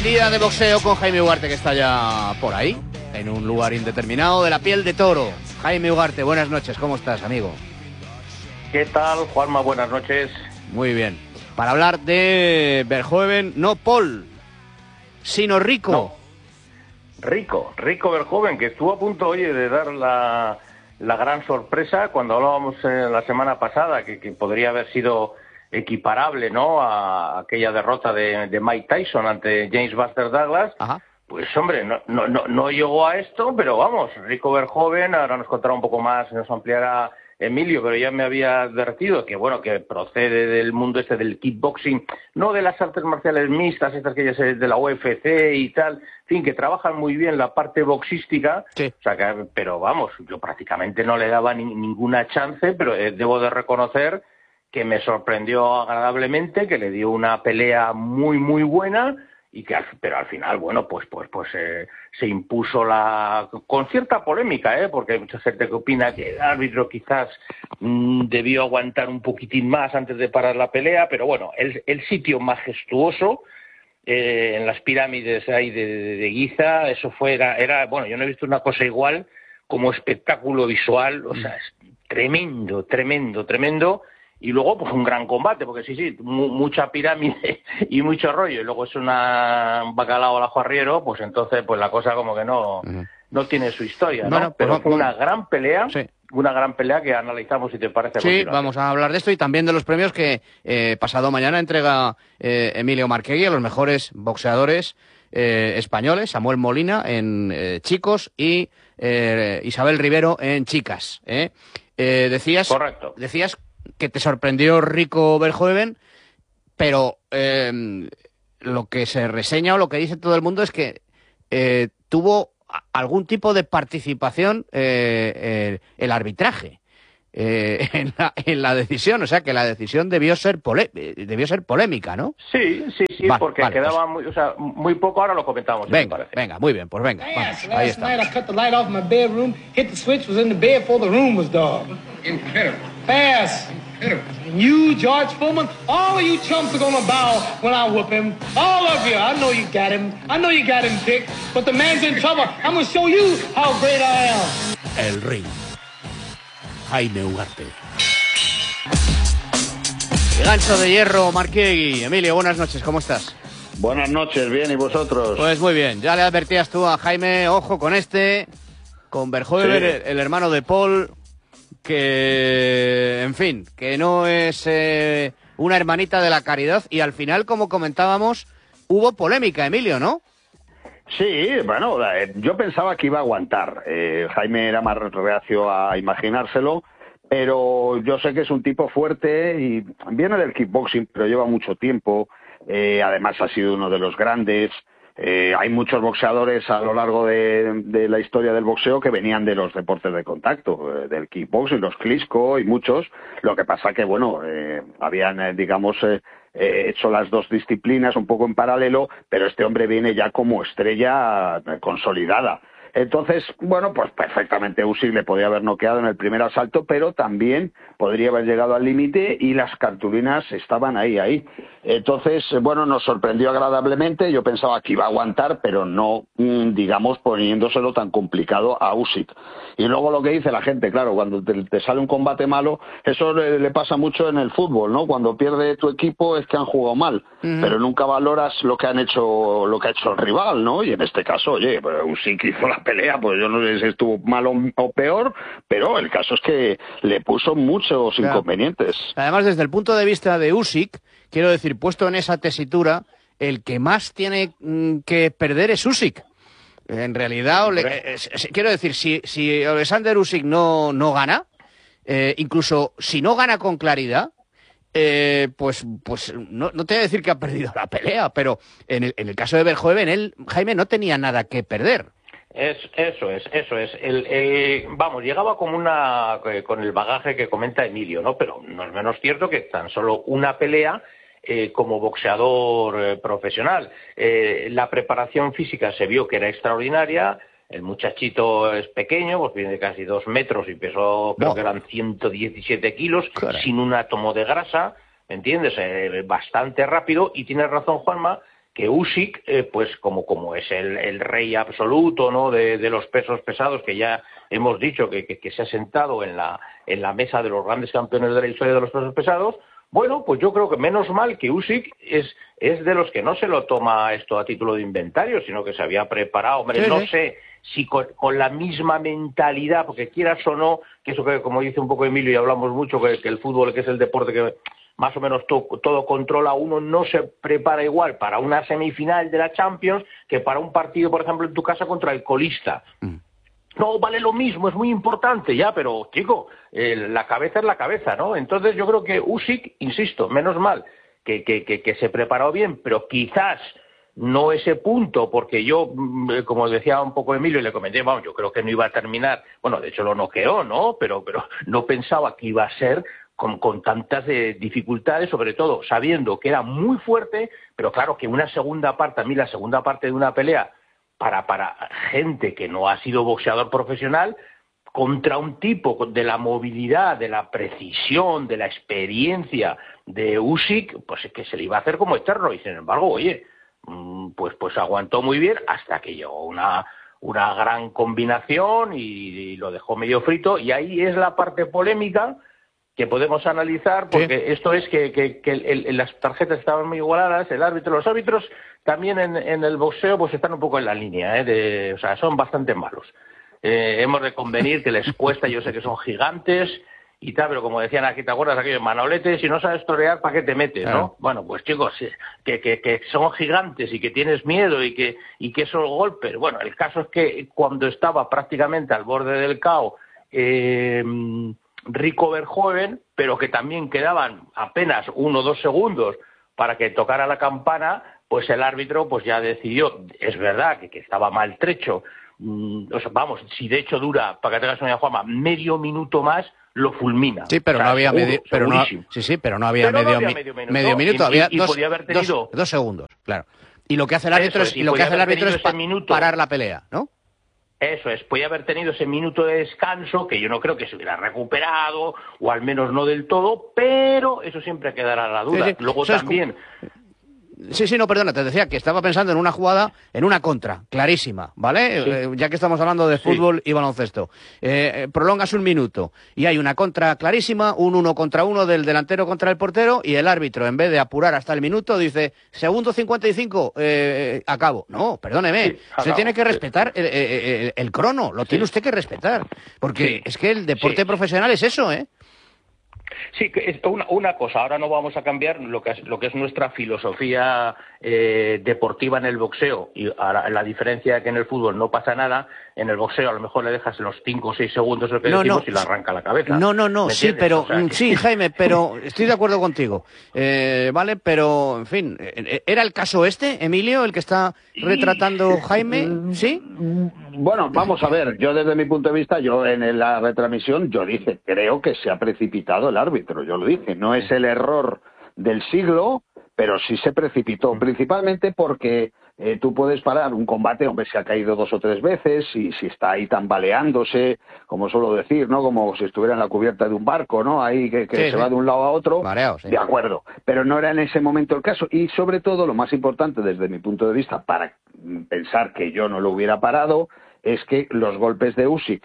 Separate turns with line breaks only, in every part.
Día de boxeo con Jaime Ugarte, que está ya por ahí, en un lugar indeterminado de la piel de toro. Jaime Ugarte, buenas noches, ¿cómo estás, amigo?
¿Qué tal, Juanma? Buenas noches.
Muy bien. Para hablar de Verhoeven, no Paul, sino Rico.
No. Rico Verhoeven, que estuvo a punto, oye, de dar la gran sorpresa cuando hablábamos la semana pasada, que podría haber sido equiparable, ¿no?, a aquella derrota de Mike Tyson ante James Buster Douglas.
Ajá.
Pues hombre, no llegó a esto, pero vamos, Rico Verhoeven, ahora nos contará un poco más, nos ampliará Emilio, pero ya me había advertido que, bueno, que procede del mundo del kickboxing, no de las artes marciales mixtas, estas que ya se de la UFC y tal, en fin, que trabajan muy bien la parte boxística,
sí.
O sea, pero vamos, yo prácticamente no le daba ninguna chance, pero debo de reconocer que me sorprendió agradablemente, que le dio una pelea muy, muy buena, y que pero al final, bueno, pues se impuso con cierta polémica, porque hay mucha gente que opina que el árbitro quizás debió aguantar un poquitín más antes de parar la pelea, pero bueno, el sitio majestuoso en las pirámides ahí de Giza, eso era bueno, yo no he visto una cosa igual como espectáculo visual, o sea, es tremendo. Y luego, pues un gran combate, porque sí, mucha pirámide y mucho rollo, y luego es un bacalao al ajo arriero, pues entonces pues la cosa como que no tiene su historia, ¿no?
Bueno,
pero fue una gran pelea,
sí.
Una gran pelea que analizamos, si te parece.
Sí, vamos a hablar de esto y también de los premios que pasado mañana entrega Emilio Marquegui a los mejores boxeadores españoles, Samuel Molina en chicos y Isabel Rivero en chicas.
Correcto.
Decías que te sorprendió Rico Verhoeven, pero lo que se reseña o lo que dice todo el mundo es que tuvo algún tipo de participación el arbitraje en la decisión, o sea que la decisión debió ser polémica, ¿no?
Sí, porque quedaba muy poco, ahora lo comentamos.
Venga, muy bien, pues venga, vamos, ahí está.
Last night I cut the light off my bedroom, hit the switch, was in the bed before the room was dark.
Incredible.
Fast. And you, George Foreman, all of you chumps are gonna bow when I whoop him. All of you. I know you got him. I know you got him picked. But the man's in trouble. I'm gonna show you how great I am.
El ring. Jaime Ugarte. El gancho de hierro, Marquegui. Emilio, buenas noches, ¿cómo estás?
Buenas noches, bien, ¿y vosotros?
Pues muy bien, ya le advertías tú a Jaime, ojo con Verhoeven, sí, el hermano de Paul, que, en fin, que no es una hermanita de la caridad, y al final, como comentábamos, hubo polémica, Emilio, ¿no?
Sí, bueno, yo pensaba que iba a aguantar. Jaime era más reacio a imaginárselo, pero yo sé que es un tipo fuerte y viene del kickboxing, pero lleva mucho tiempo. Además ha sido uno de los grandes. Hay muchos boxeadores a lo largo de la historia del boxeo que venían de los deportes de contacto, del kickboxing, los Klitschko y muchos. Lo que pasa que, bueno, habían, digamos, hecho las dos disciplinas un poco en paralelo, pero este hombre viene ya como estrella consolidada. Entonces, bueno, pues perfectamente Usyk le podía haber noqueado en el primer asalto, pero también podría haber llegado al límite y las cartulinas estaban ahí. Entonces, bueno, nos sorprendió agradablemente. Yo pensaba que iba a aguantar, pero no, digamos, poniéndoselo tan complicado a Usyk. Y luego lo que dice la gente, claro, cuando te sale un combate malo, eso le pasa mucho en el fútbol, ¿no? Cuando pierde tu equipo es que han jugado mal, pero nunca valoras lo que ha hecho el rival, ¿no? Y en este caso, oye, Usyk hizo la pelea, pues yo no sé si estuvo mal o peor, pero el caso es que le puso muchos inconvenientes.
Además, desde el punto de vista de Usyk, quiero decir, puesto en esa tesitura, el que más tiene que perder es Usyk. En realidad, quiero decir, si Alexander Usyk no gana, incluso si no gana con claridad, pues no te voy a decir que ha perdido la pelea, pero en el caso de Verhoeven, Jaime no tenía nada que perder.
Eso es. Vamos, llegaba como con el bagaje que comenta Emilio, ¿no? Pero no es menos cierto que tan solo una pelea como boxeador profesional. La preparación física se vio que era extraordinaria. El muchachito es pequeño, pues viene de casi 2 metros y pesó, creo que eran 117 kilos, sin un átomo de grasa, ¿me entiendes? Bastante rápido, y tienes razón, Juanma, que Usyk, pues como es el rey absoluto, ¿no?, de los pesos pesados, que ya hemos dicho que se ha sentado en la mesa de los grandes campeones de la historia de los pesos pesados. Bueno, pues yo creo que menos mal que Usyk es de los que no se lo toma esto a título de inventario, sino que se había preparado. Hombre, no sé si con la misma mentalidad, porque quieras o no, que eso que, como dice un poco Emilio, y hablamos mucho, que el fútbol, que es el deporte que más o menos todo controla, uno no se prepara igual para una semifinal de la Champions que para un partido, por ejemplo, en tu casa contra el colista. No vale lo mismo, es muy importante ya, pero chico, la cabeza es la cabeza, ¿no? Entonces yo creo que Usyk, insisto, menos mal que se preparó bien, pero quizás no ese punto, porque yo, como decía un poco Emilio, y le comenté, vamos, yo creo que no iba a terminar, bueno, de hecho lo noqueó, ¿no? Pero no pensaba que iba a ser con tantas dificultades, sobre todo sabiendo que era muy fuerte, pero claro que una segunda parte, a mí la segunda parte de una pelea, para gente que no ha sido boxeador profesional, contra un tipo de la movilidad, de la precisión, de la experiencia de Usyk, pues es que se le iba a hacer como eterno, y sin embargo, oye, pues aguantó muy bien hasta que llegó una gran combinación y lo dejó medio frito, y ahí es la parte polémica que podemos analizar, porque esto es que las tarjetas estaban muy igualadas, los árbitros también en el boxeo pues están un poco en la línea, o sea, son bastante malos. Hemos de convenir que les cuesta, yo sé que son gigantes y tal, pero como decían aquí, ¿te acuerdas aquello? Manolete, si no sabes torear, ¿para qué te metes, no? Bueno, pues chicos, que son gigantes y que tienes miedo y que esos golpes, bueno, el caso es que cuando estaba prácticamente al borde del KO, Rico Verhoeven, pero que también quedaban apenas 1 o 2 segundos para que tocara la campana, pues el árbitro pues ya decidió, es verdad que estaba maltrecho, o sea, vamos, si de hecho dura, para que tengas una idea, Juanma, medio minuto más, lo fulmina.
Sí, pero o sea, no había medio, pero no, sí, pero no había medio minuto, había podía haber tenido 2 segundos, claro. Y lo que hace el árbitro es parar la pelea, ¿no?
Eso es, podía haber tenido ese minuto de descanso, que yo no creo que se hubiera recuperado, o al menos no del todo, pero eso siempre quedará la duda. Sí. Luego también...
Sí, no, perdona, te decía que estaba pensando en una jugada, en una contra, clarísima, ¿vale? Sí. Ya que estamos hablando de fútbol y baloncesto. Prolongas 1 minuto y hay una contra clarísima, un 1 contra 1 del delantero contra el portero, y el árbitro, en vez de apurar hasta el minuto, dice, segundo 55, acabo. No, perdóneme, usted tiene que respetar el crono, lo tiene usted que respetar, porque es que el deporte profesional es eso, ¿eh?
Sí, que es una cosa, ahora no vamos a cambiar lo que es nuestra filosofía deportiva en el boxeo, y ahora la diferencia es que en el fútbol no pasa nada, en el boxeo a lo mejor le dejas en los 5 o 6 segundos lo que decimos y le arranca la cabeza.
No, sí, pero, o sea, sí, Jaime, pero estoy de acuerdo contigo, ¿vale? Pero, en fin, ¿era el caso Emilio, el que está retratando Jaime? ¿Sí?
Bueno, vamos a ver, yo desde mi punto de vista, yo en la retransmisión, yo dije, creo que se ha precipitado el árbitro, yo lo dije, no es el error del siglo, pero sí se precipitó, principalmente porque tú puedes parar un combate, hombre, se ha caído 2 o 3 veces, y si está ahí tambaleándose, como suelo decir, ¿no? Como si estuviera en la cubierta de un barco, ¿no? Ahí que se va de un lado a otro,
Mareo,
de acuerdo, pero no era en ese momento el caso, y sobre todo lo más importante desde mi punto de vista, para pensar que yo no lo hubiera parado, es que los golpes de Usyk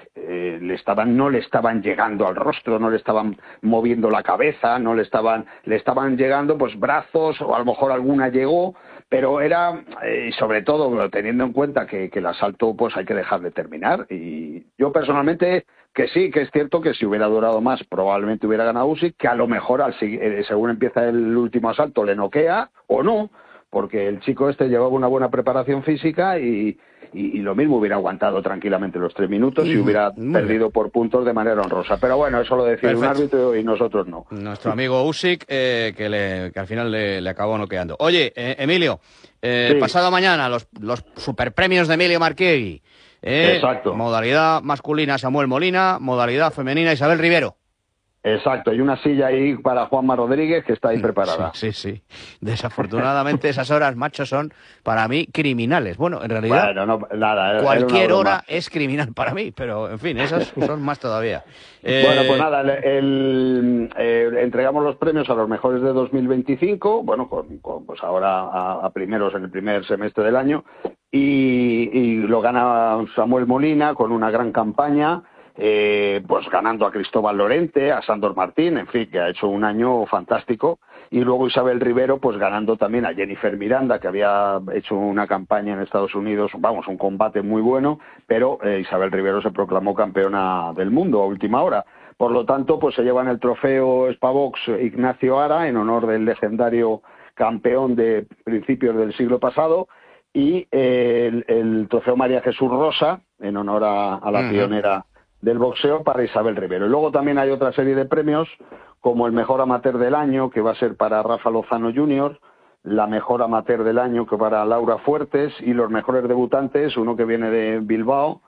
no le estaban llegando al rostro, no le estaban moviendo la cabeza, le estaban llegando pues brazos, o a lo mejor alguna llegó, pero era, sobre todo teniendo en cuenta que el asalto pues hay que dejar de terminar, y yo personalmente que sí, que es cierto que si hubiera durado más probablemente hubiera ganado Usyk, que a lo mejor según empieza el último asalto le noquea o no, porque el chico llevaba una buena preparación física y lo mismo hubiera aguantado tranquilamente los 3 minutos y hubiera perdido por puntos de manera honrosa. Pero bueno, eso lo decide un árbitro y nosotros no.
Nuestro amigo Usyk, que al final le acabó noqueando. Oye, Emilio, pasado mañana los superpremios de Emilio Marchiegui.
Exacto.
Modalidad masculina Samuel Molina, modalidad femenina Isabel Rivero.
Exacto, hay una silla ahí para Juanma Rodríguez que está ahí preparada.
Sí. Desafortunadamente esas horas, macho, son para mí criminales. Bueno, en realidad
nada,
cualquier hora es criminal para mí, pero en fin, esas son más todavía.
Bueno, pues nada, entregamos los premios a los mejores de 2025, bueno, pues ahora a primeros en el primer semestre del año, y lo gana Samuel Molina con una gran campaña. Pues ganando a Cristóbal Lorente, a Sándor Martín, en fin, que ha hecho un año fantástico, y luego Isabel Rivero pues ganando también a Jennifer Miranda, que había hecho una campaña en Estados Unidos, vamos, un combate muy bueno, pero Isabel Rivero se proclamó campeona del mundo a última hora. Por lo tanto, pues se llevan el trofeo Spavox Ignacio Ara en honor del legendario campeón de principios del siglo pasado, y el trofeo María Jesús Rosa en honor a la pionera del boxeo para Isabel Rivero. Y luego también hay otra serie de premios, como el mejor amateur del año, que va a ser para Rafa Lozano Jr., la mejor amateur del año, que para Laura Fuertes, y los mejores debutantes, uno que viene de Bilbao,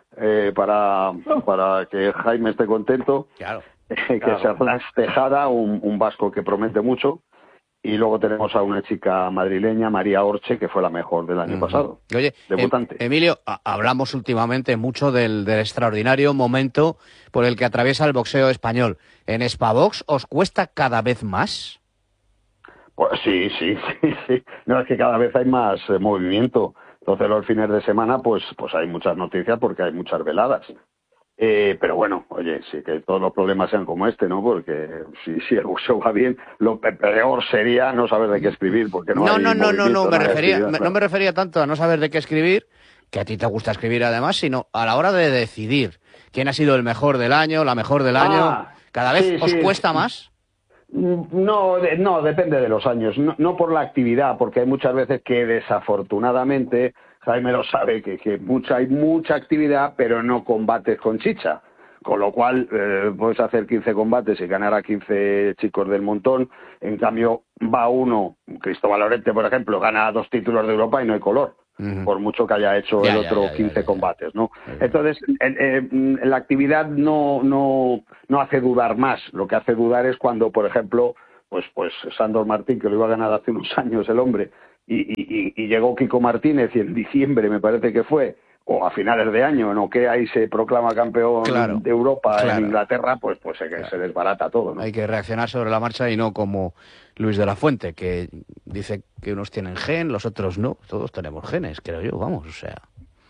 para que Jaime esté contento, claro. Que es Erlans Tejada, un vasco que promete mucho. Y luego tenemos a una chica madrileña, María Orche, que fue la mejor del año pasado.
Oye, debutante. Emilio, hablamos últimamente mucho del extraordinario momento por el que atraviesa el boxeo español. ¿En Spavox os cuesta cada vez más?
Pues sí. No, es que cada vez hay más movimiento. Entonces los fines de semana pues hay muchas noticias porque hay muchas veladas. Pero bueno, oye, sí que todos los problemas sean como este, ¿no? Porque si el boxeo va bien, lo peor sería no saber de qué escribir, porque no
me refería tanto a no saber de qué escribir, que a ti te gusta escribir además, sino a la hora de decidir quién ha sido el mejor del año, la mejor del año. ¿Cada vez os cuesta más?
No, depende de los años, no por la actividad, porque hay muchas veces que desafortunadamente, Jaime lo sabe, que hay mucha actividad, pero no combates con chicha. Con lo cual, puedes hacer 15 combates y ganar a 15 chicos del montón. En cambio, va uno, Cristóbal Lorente, por ejemplo, gana 2 títulos de Europa y no hay color. Por mucho que haya hecho el otro 15 combates, ¿no? Entonces, la actividad no hace dudar más. Lo que hace dudar es cuando, por ejemplo, pues Sándor Martín, que lo iba a ganar hace unos años el hombre, y llegó Kiko Martínez, y en diciembre me parece que fue, o a finales de año, en Oquea, ahí se proclama campeón de Europa en Inglaterra, pues se desbarata todo, ¿no?
Hay que reaccionar sobre la marcha y no como Luis de la Fuente, que dice que unos tienen gen, los otros no. Todos tenemos genes, creo yo, vamos, o sea...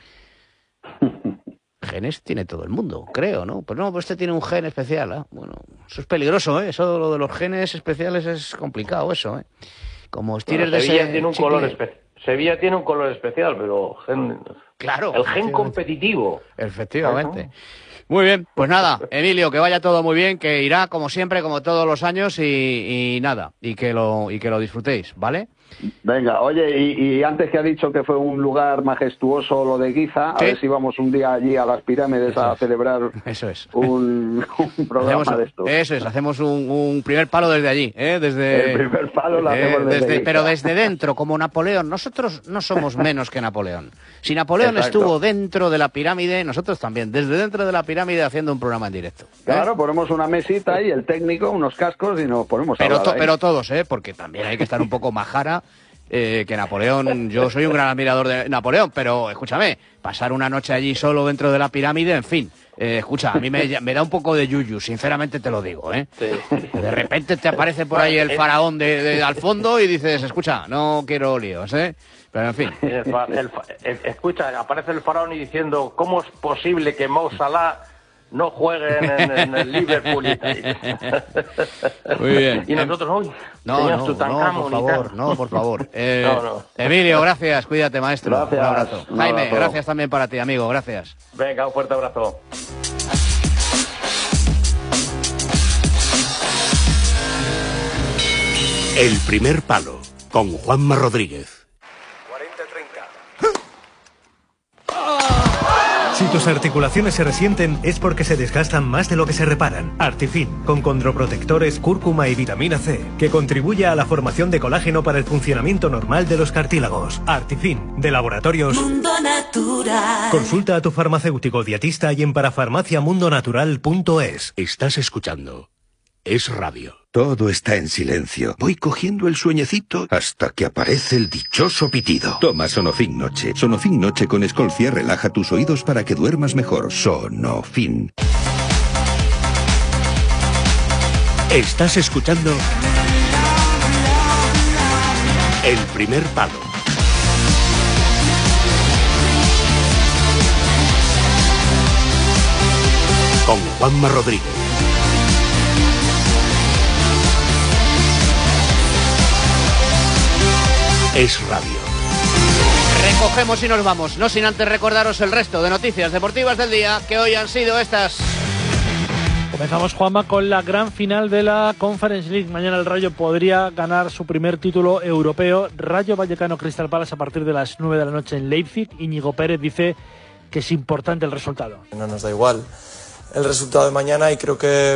Genes tiene todo el mundo, creo, ¿no? Pero no, pues este tiene un gen especial, ¿eh? Bueno, eso es peligroso, ¿eh? Eso, lo de los genes especiales es complicado, eso, ¿eh? Como estires de
Sevilla tiene un color especial. Sevilla tiene un color especial, pero
claro,
el gen competitivo.
Efectivamente. Muy bien, pues nada, Emilio, que vaya todo muy bien, que irá como siempre, como todos los años, y nada, y que lo disfrutéis, ¿vale?
Venga, oye, y antes que ha dicho que fue un lugar majestuoso lo de Guiza, a ver si vamos un día allí a las pirámides a celebrar un programa de esto.
Eso es, hacemos un primer palo desde allí, desde...
El primer palo lo hacemos desde
pero desde dentro, como Napoleón. Nosotros no somos menos que Napoleón. Si Napoleón estuvo dentro de la pirámide, nosotros también, desde dentro de la pirámide haciendo un programa en directo.
Claro, ponemos una mesita y el técnico, unos cascos y nos ponemos a hablar ahí.
Pero todos, porque también hay que estar un poco majara. Que Napoleón, yo soy un gran admirador de Napoleón, pero escúchame, pasar una noche allí solo dentro de la pirámide, en fin, escucha, a mí me da un poco de yuyu, sinceramente te lo digo, Sí. De repente te aparece por ahí el faraón de al fondo y dices, escucha, no quiero líos, pero en fin.
Escucha, aparece el faraón y diciendo, ¿cómo es posible que Mo Salah no jueguen en el Liverpool?
Muy bien.
Y nosotros hoy
no, por favor. Emilio, gracias, cuídate, maestro.
Gracias.
Un abrazo. Jaime, gracias también para ti, amigo, gracias.
Venga, un fuerte abrazo.
El primer palo, con Juanma Rodríguez.
Si tus articulaciones se resienten es porque se desgastan más de lo que se reparan. Artifin, con condroprotectores, cúrcuma y vitamina C, que contribuye a la formación de colágeno para el funcionamiento normal de los cartílagos. Artifin, de Laboratorios
Mundo Natural.
Consulta a tu farmacéutico dietista y en parafarmaciamundonatural.es.
Estás escuchando Es radio.
Todo está en silencio. Voy cogiendo el sueñecito hasta que aparece el dichoso pitido. Toma Sonofin Noche. Sonofin Noche con Escolcia relaja tus oídos para que duermas mejor. Sonofin.
Estás escuchando El Primer Palo. Con Juanma Rodríguez. Es radio.
Recogemos y nos vamos, no sin antes recordaros el resto de noticias deportivas del día, que hoy han sido estas.
Comenzamos, Juanma, con la gran final de la Conference League. Mañana el Rayo podría ganar su primer título europeo. Rayo Vallecano Crystal Palace a partir de las 9 de la noche en Leipzig. Íñigo Pérez dice que es importante el resultado.
No nos da igual el resultado de mañana y creo que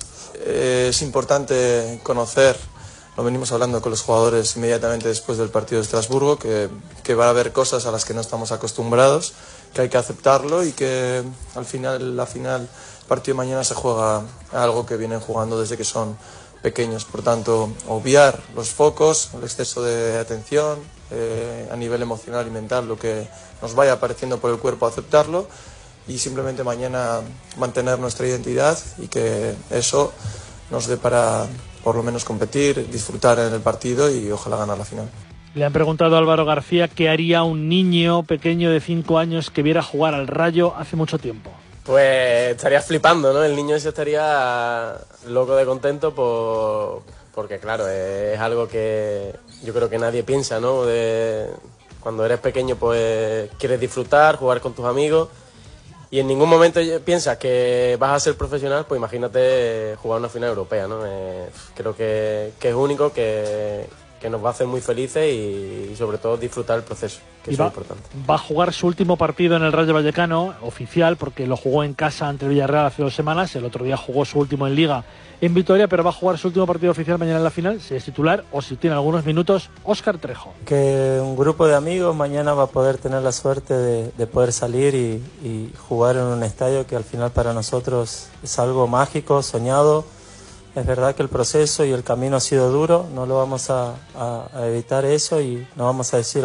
es importante conocer, lo venimos hablando con los jugadores inmediatamente después del partido de Estrasburgo, que va a haber cosas a las que no estamos acostumbrados, que hay que aceptarlo y que al final, el partido de mañana se juega algo que vienen jugando desde que son pequeños. Por tanto, obviar los focos, el exceso de atención a nivel emocional y mental, lo que nos vaya apareciendo por el cuerpo, aceptarlo y simplemente mañana mantener nuestra identidad y que eso nos dé para por lo menos competir, disfrutar en el partido y ojalá ganar la final.
Le han preguntado a Álvaro García qué haría un niño pequeño de 5 años que viera jugar al Rayo hace mucho tiempo.
Pues estaría flipando, ¿no? El niño ese estaría loco de contento porque claro, es algo que yo creo que nadie piensa, ¿no? Cuando eres pequeño pues quieres disfrutar, jugar con tus amigos y en ningún momento piensas que vas a ser profesional, pues imagínate jugar una final europea, ¿no? Creo que es único, que nos va a hacer muy felices y sobre todo disfrutar el proceso, que es importante.
Va a jugar su último partido en el Rayo Vallecano, oficial, porque lo jugó en casa ante el Villarreal hace 2 semanas, el otro día jugó su último en Liga en Vitoria, pero va a jugar su último partido oficial mañana en la final, si es titular o si tiene algunos minutos, Óscar Trejo.
Que un grupo de amigos mañana va a poder tener la suerte de poder salir y jugar en un estadio que al final para nosotros es algo mágico, soñado. Es verdad que el proceso y el camino ha sido duro, no lo vamos a evitar eso y no vamos a decir